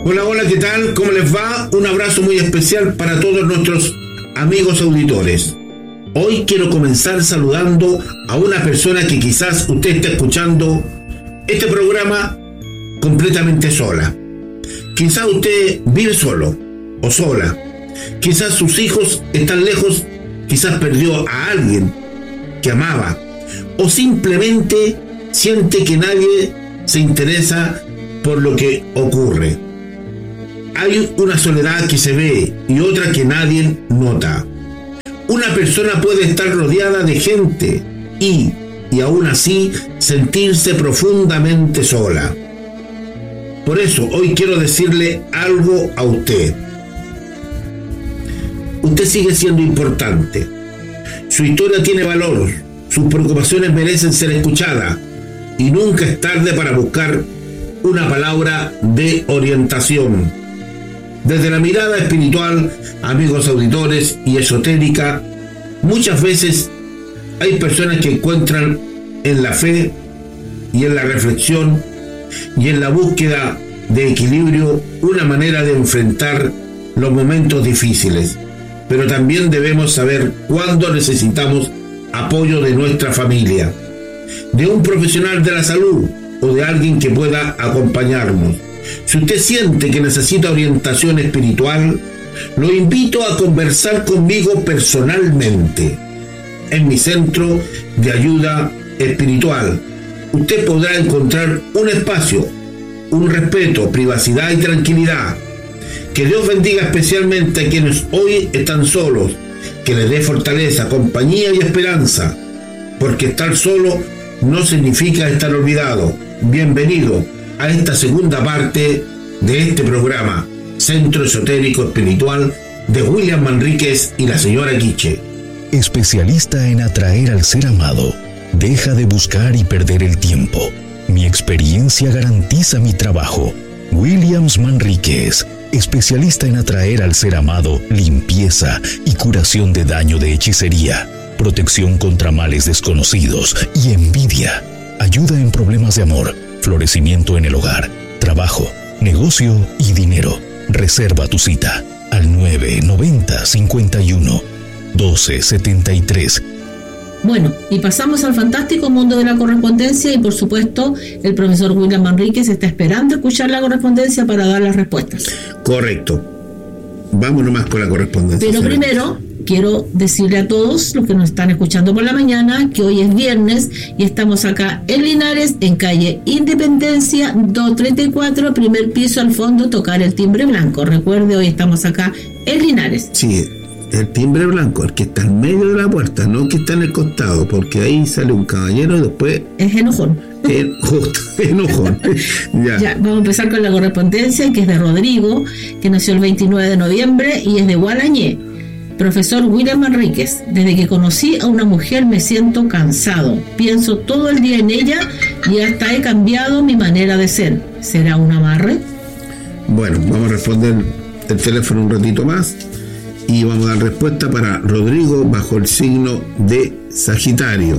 Hola, hola, ¿qué tal? ¿Cómo les va? Un abrazo muy especial para todos nuestros amigos auditores. Hoy quiero comenzar saludando a una persona que quizás usted esté escuchando este programa completamente sola. Quizás usted vive solo o sola. Quizás sus hijos están lejos, quizás perdió a alguien que amaba, o simplemente siente que nadie se interesa por lo que ocurre. Hay una soledad que se ve y otra que nadie nota. Una persona puede estar rodeada de gente y aún así sentirse profundamente sola. Por eso hoy quiero decirle algo a usted. Usted sigue siendo importante. Su historia tiene valor. Sus preocupaciones merecen ser escuchadas. Y nunca es tarde para buscar una palabra de orientación. Desde la mirada espiritual, amigos auditores, y esotérica, muchas veces hay personas que encuentran en la fe y en la reflexión y en la búsqueda de equilibrio una manera de enfrentar los momentos difíciles. Pero también debemos saber cuándo necesitamos apoyo de nuestra familia, de un profesional de la salud o de alguien que pueda acompañarnos. Si usted siente que necesita orientación espiritual, lo invito a conversar conmigo personalmente en mi centro de ayuda espiritual. Usted podrá encontrar un espacio, un respeto, privacidad y tranquilidad. Que Dios bendiga especialmente a quienes hoy están solos, que les dé fortaleza, compañía y esperanza, porque estar solo no significa estar olvidado. Bienvenido a esta segunda parte de este programa, Centro Esotérico Espiritual de William Manríquez y la señora Quiche. Especialista en atraer al ser amado. Deja de buscar y perder el tiempo. Mi experiencia garantiza mi trabajo. Williams Manríquez, especialista en atraer al ser amado, limpieza y curación de daño de hechicería, protección contra males desconocidos y envidia, ayuda en problemas de amor, florecimiento en el hogar, trabajo, negocio y dinero. Reserva tu cita al 990-51-1273. Bueno, y pasamos al fantástico mundo de la correspondencia y por supuesto el profesor William Manríquez está esperando escuchar la correspondencia para dar las respuestas. Correcto. Vamos nomás con la correspondencia. Pero primero quiero decirle a todos los que nos están escuchando por la mañana que hoy es viernes y estamos acá en Linares, en calle Independencia 234, primer piso al fondo, tocar el timbre blanco. Recuerde, hoy estamos acá en Linares. Sí, el timbre blanco, el que está en medio de la puerta, no el que está en el costado, porque ahí sale un caballero y después... Es enojón. Justo, enojón. Ya, vamos a empezar con la correspondencia, que es de Rodrigo, que nació el 29 de noviembre y es de Gualañé. Profesor William Manríquez, desde que conocí a una mujer me siento cansado. Pienso todo el día en ella y hasta he cambiado mi manera de ser. ¿Será un amarre? Bueno, vamos a responder el teléfono un ratito más y vamos a dar respuesta para Rodrigo bajo el signo de Sagitario.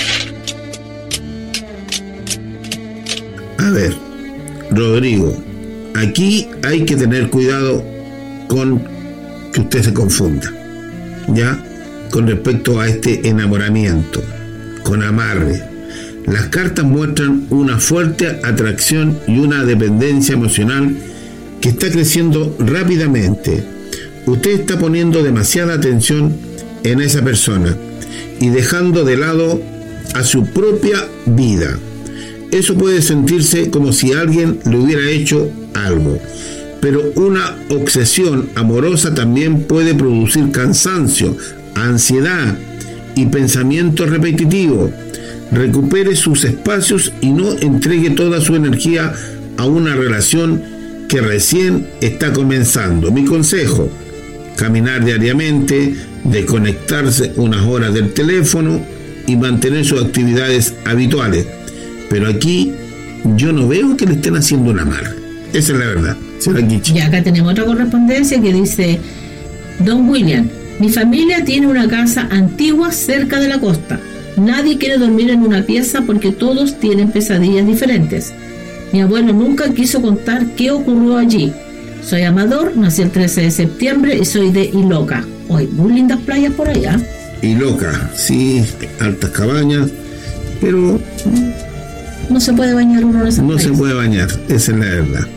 A ver, Rodrigo, aquí hay que tener cuidado con que usted se confunda, ¿ya? Con respecto a este enamoramiento, con amarre. Las cartas muestran una fuerte atracción y una dependencia emocional que está creciendo rápidamente. Usted está poniendo demasiada atención en esa persona y dejando de lado a su propia vida. Eso puede sentirse como si alguien le hubiera hecho algo, pero una obsesión amorosa también puede producir cansancio, ansiedad y pensamientos repetitivos. Recupere sus espacios y no entregue toda su energía a una relación que recién está comenzando. Mi consejo: caminar diariamente, desconectarse unas horas del teléfono y mantener sus actividades habituales. Pero aquí yo no veo que le estén haciendo una mala. Esa es la verdad. Y acá tenemos otra correspondencia que dice: Don William, mi familia tiene una casa antigua cerca de la costa. Nadie quiere dormir en una pieza porque todos tienen pesadillas diferentes. Mi abuelo nunca quiso contar qué ocurrió allí. Soy Amador, nací el 13 de septiembre y soy de Iloca. Hoy, muy lindas playas por allá. Iloca, sí, altas cabañas, pero no se puede bañar uno en esas playas. No se puede bañar, esa es la verdad.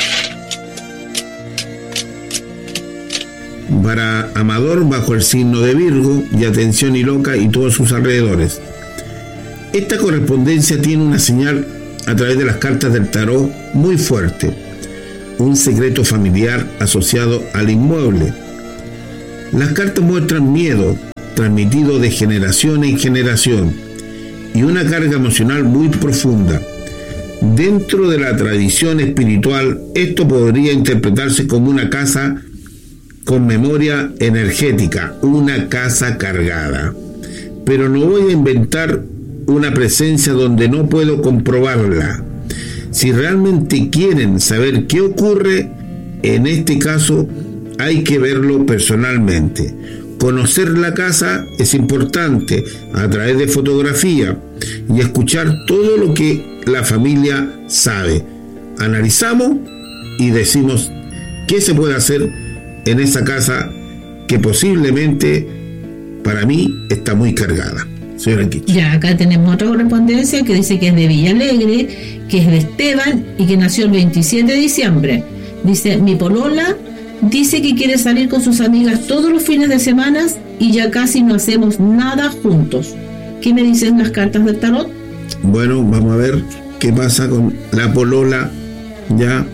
Para Amador, bajo el signo de Virgo, y atención Iloca y todos sus alrededores. Esta correspondencia tiene una señal a través de las cartas del tarot muy fuerte. Un secreto familiar asociado al inmueble. Las cartas muestran miedo, transmitido de generación en generación, y una carga emocional muy profunda. Dentro de la tradición espiritual, esto podría interpretarse como una casa con memoria energética, una casa cargada. Pero no voy a inventar una presencia donde no puedo comprobarla. Si realmente quieren saber qué ocurre, en este caso hay que verlo personalmente. Conocer la casa es importante a través de fotografía y escuchar todo lo que la familia sabe. Analizamos y decimos qué se puede hacer en esa casa que posiblemente para mí está muy cargada. Señora Quiche. Ya, acá tenemos otra correspondencia que dice que es de Villalegre, que es de Esteban y que nació el 27 de diciembre. Dice, mi polola dice que quiere salir con sus amigas todos los fines de semana y ya casi no hacemos nada juntos. ¿Qué me dicen las cartas del tarot? Bueno, vamos a ver qué pasa con la polola. Ya.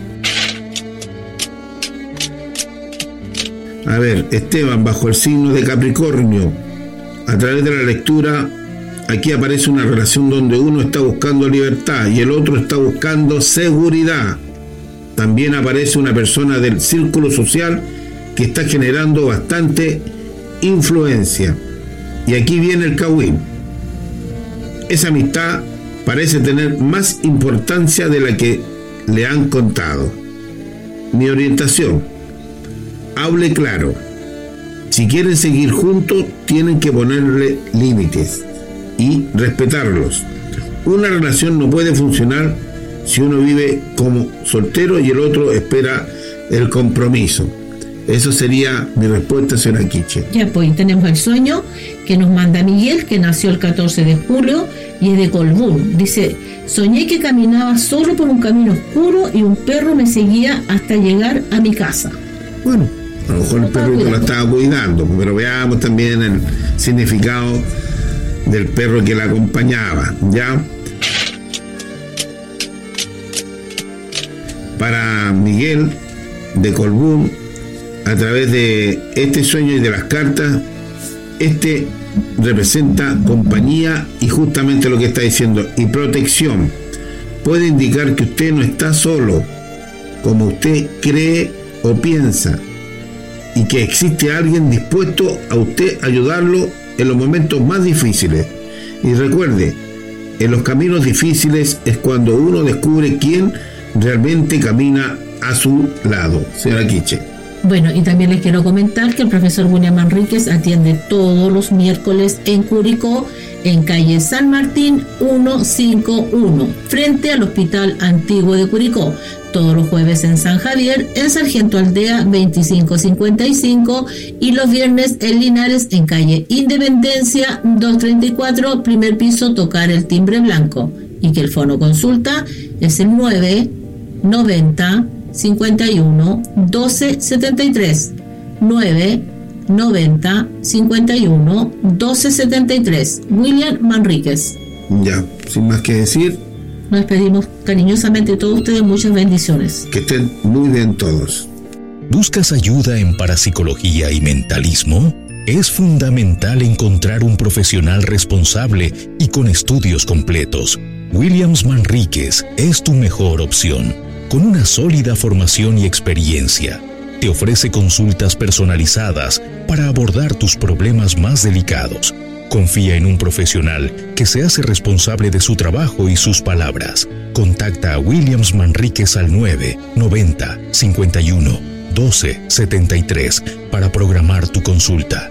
A ver, Esteban, bajo el signo de Capricornio, a través de la lectura, aquí aparece una relación donde uno está buscando libertad y el otro está buscando seguridad. También aparece una persona del círculo social que está generando bastante influencia. Y aquí viene el Kawin. Esa amistad parece tener más importancia de la que le han contado. Mi orientación: hable claro. Si quieren seguir juntos, tienen que ponerle límites y respetarlos. Una relación no puede funcionar si uno vive como soltero y el otro espera el compromiso. Eso sería mi respuesta, señora Quiche. Ya, pues tenemos el sueño que nos manda Miguel, que nació el 14 de julio y es de Colbún. Dice, soñé que caminaba solo por un camino oscuro y un perro me seguía hasta llegar a mi casa. Bueno, a lo mejor el perro la estaba cuidando, pero veamos también el significado del perro que la acompañaba, ¿ya? Para Miguel de Colbún, a través de este sueño y de las cartas, este representa compañía y justamente lo que está diciendo, y protección. Puede indicar que usted no está solo, como usted cree o piensa, y que existe alguien dispuesto a usted ayudarlo en los momentos más difíciles. Y recuerde, en los caminos difíciles es cuando uno descubre quién realmente camina a su lado. Señora Quiche. Bueno, y también les quiero comentar que el profesor William Manríquez atiende todos los miércoles en Curicó, en calle San Martín 151, frente al Hospital Antiguo de Curicó. Todos los jueves en San Javier, en Sargento Aldea 2555 y los viernes en Linares, en calle Independencia 234, primer piso, tocar el timbre blanco. Y que el fono consulta es el 990 51 12 73 990 51 12 73. William Manríquez. Ya, sin más que decir, nos despedimos cariñosamente de todos ustedes. Muchas bendiciones. Que estén muy bien todos. ¿Buscas ayuda en parapsicología y mentalismo? Es fundamental encontrar un profesional responsable y con estudios completos. Williams Manríquez es tu mejor opción. Con una sólida formación y experiencia, te ofrece consultas personalizadas para abordar tus problemas más delicados. Confía en un profesional que se hace responsable de su trabajo y sus palabras. Contacta a Williams Manríquez al 990 51 12 73 para programar tu consulta.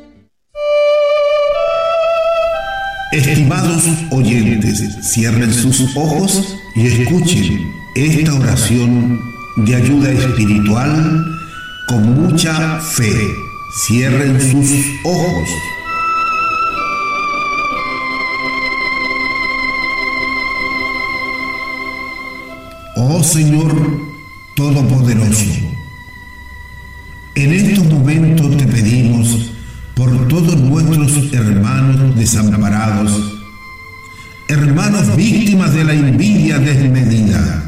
Estimados oyentes, cierren sus ojos y escuchen esta oración de ayuda espiritual con mucha fe. Cierren sus ojos. Oh Señor Todopoderoso, en estos momentos te pedimos por todos nuestros hermanos desamparados, hermanos víctimas de la envidia desmedida.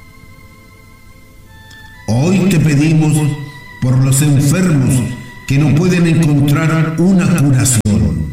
Hoy te pedimos por los enfermos que no pueden encontrar una curación,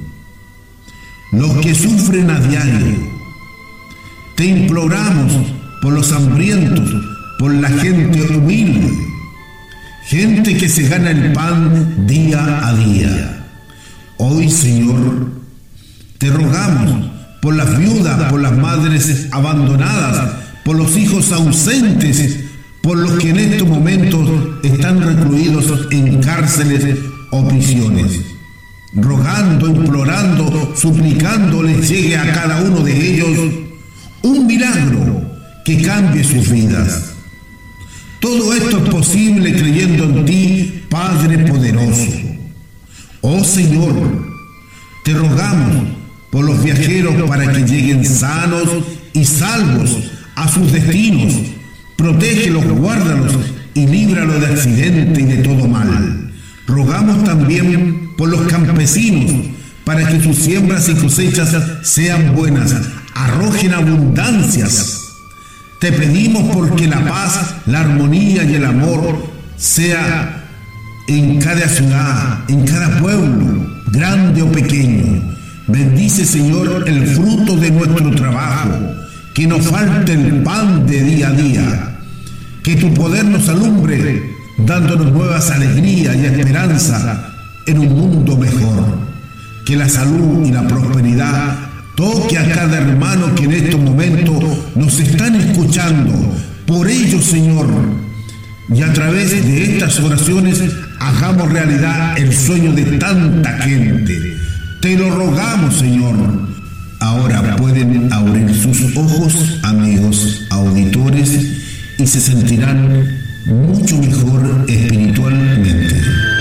los que sufren a diario. Te imploramos por los hambrientos, por la gente humilde, gente que se gana el pan día a día. Hoy, Señor, te rogamos por las viudas, por las madres abandonadas, por los hijos ausentes, por los que en estos momentos están recluidos en cárceles o prisiones. Rogando, implorando, suplicando les llegue a cada uno de ellos un milagro que cambie sus vidas. Todo esto es posible creyendo en ti, Padre poderoso. Oh Señor, te rogamos por los viajeros para que lleguen sanos y salvos a sus destinos. Protégelos, guárdalos y líbralos de accidente y de todo mal. Rogamos también por los campesinos para que sus siembras y cosechas sean buenas, arrojen abundancias. Te pedimos porque la paz, la armonía y el amor sea en cada ciudad, en cada pueblo, grande o pequeño. Bendice, Señor, el fruto de nuestro trabajo, que nos falte el pan de día a día, que tu poder nos alumbre, dándonos nuevas alegrías y esperanza en un mundo mejor. Que la salud y la prosperidad toque a cada hermano que en estos momentos nos están escuchando. Por ello, Señor, y a través de estas oraciones hagamos realidad el sueño de tanta gente. Te lo rogamos, Señor. Ahora pueden abrir sus ojos, amigos auditores, y se sentirán mucho mejor espiritualmente.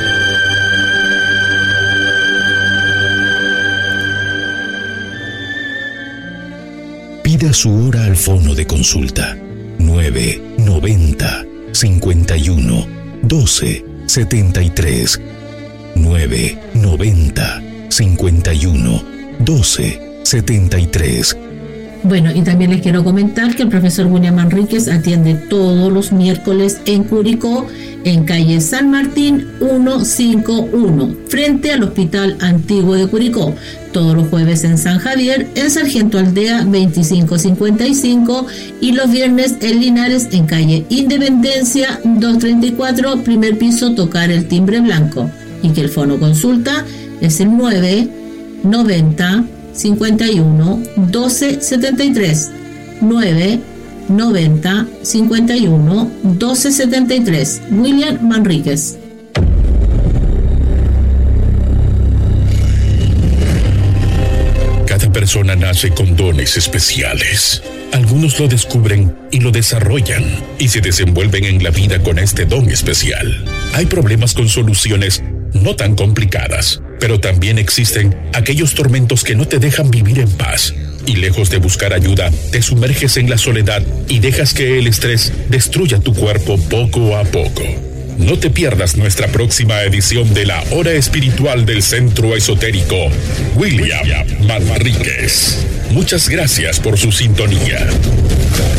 Pida su hora al fono de consulta 990 51 12 73 990 51 12 73. Bueno, y también les quiero comentar que el profesor William Manríquez atiende todos los miércoles en Curicó, en calle San Martín 151, frente al Hospital Antiguo de Curicó. Todos los jueves en San Javier, en Sargento Aldea 2555, y los viernes en Linares, en calle Independencia 234, primer piso, tocar el timbre blanco. Y que el fono consulta es el 990 51 12 73, 990 51 12 73. William Manríquez. Cada persona nace con dones especiales. Algunos lo descubren y lo desarrollan y se desenvuelven en la vida con este don especial. Hay problemas con soluciones no tan complicadas, pero también existen aquellos tormentos que no te dejan vivir en paz. Y lejos de buscar ayuda, te sumerges en la soledad y dejas que el estrés destruya tu cuerpo poco a poco. No te pierdas nuestra próxima edición de la Hora Espiritual del Centro Esotérico William Manríquez. Muchas gracias por su sintonía.